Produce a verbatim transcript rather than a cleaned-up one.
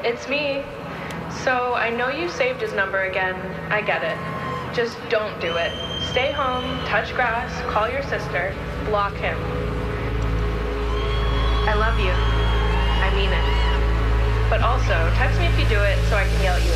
It's me. So I know you saved his number again. I get it. Just don't do it. Stay home, touch grass, call your sister, block him. I love you. I mean it. But also, text me if you do it so I can yell at you